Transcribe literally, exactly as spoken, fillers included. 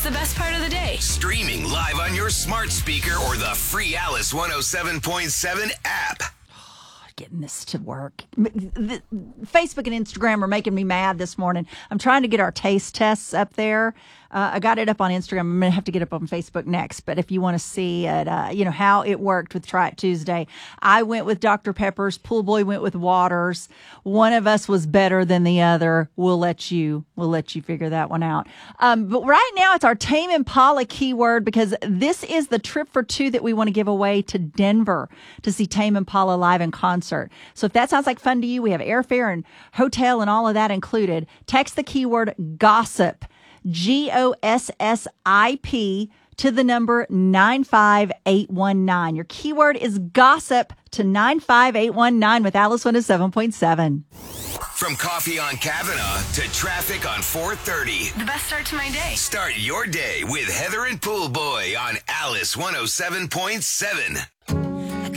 the best part of the day. Streaming live on your smart speaker or the free Alice one oh seven point seven app. Getting this to work. The, Facebook and Instagram are making me mad this morning. I'm trying to get our taste tests up there. Uh, I got it up on Instagram. I'm going to have to get it up on Facebook next. But if you want to see it, uh, you know, how it worked with Try It Tuesday, I went with Doctor Pepper's. Pool Boy went with Waters. One of us was better than the other. We'll let you, we'll let you figure that one out. Um, but right now it's our Tame Impala keyword because this is the trip for two that we want to give away to Denver to see Tame Impala live in concert. So if that sounds like fun to you, we have airfare and hotel and all of that included. Text the keyword GOSSIP. G O S S I P to the number nine five eight one nine. Your keyword is gossip to nine five eight one nine with Alice one oh seven point seven. From coffee on Kavanaugh to traffic on four thirty. The best start to my day. Start your day with Heather and Pool Boy on Alice one oh seven point seven.